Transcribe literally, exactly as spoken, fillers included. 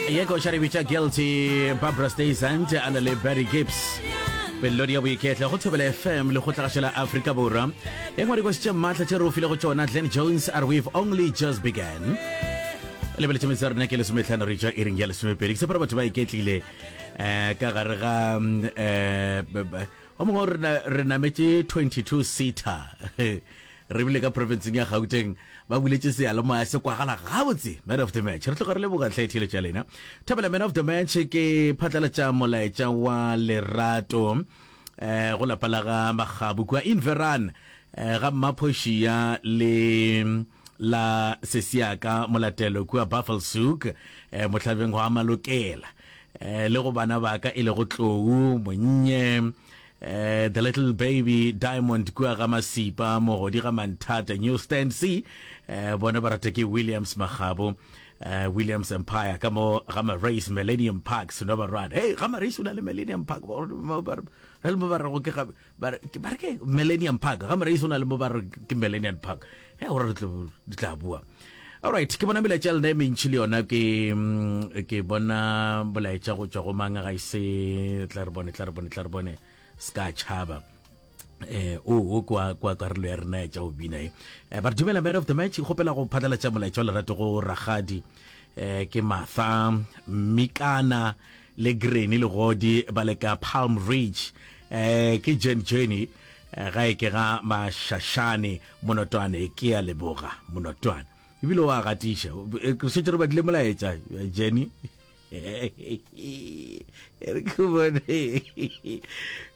Yeko Sharibicha Guilty, Barbara Streisand, and le Barry Gibbs. Belodia Wicket, le Hotobel F M, le Hotashela Africa Bura. Engwari question Matla Cherufilo Chona, Glenn Jones, are we've only just began. Level to Mister Nicholas Smith and Richard Eating Yellow Smith, except about my Gatley, Kagara, Omor Renameti twenty-two seater. Republika province ya Gauteng ba buletse sealo mo a se kwa gala gabotse man of the match re tlo re le boga tlhaethile tša lena tabela man of the match ke phatlalatša molaetša wa lerato eh go lapala ga magabu kwa Inveran ga maphoshia le la sesiaka molatelo kwa Buffelshoek eh motlhabeng go amalokela eh le go bana baka ile go tlou monnye Uh, the little baby Diamond kua ga masipa mo di ga manthata New Stand C uh, bona barateki Williams Magabo uh, Williams Empire kamo ga ma race Millennium Park so ba rad hey ga ma race una le Millennium Park mo bar el mo bar go ke ga bar ke Millennium Park ga ma race una le mo bar ke Millennium Park hey ora tla bua. Alright ke bona bela tšale me ntšhile yona ke ke bona bolaetša go tšwa go manga ga ise tla re bone tla re bone tla re bone ska chaba eh o o kwa kwa karlo ya rena ja o bina e ba dumela man of the match gopela go phatala tša molaetša le rato go ragadi eh ke Martha Mikana le Green le Godi ba le ka Palm Ridge eh ke Jen Jenny ga e ke ga mashashane monotwane ke ya leboga monotwane ibilo wa gatisha ke se tsere ba dile molaetša Jenny e re ke bone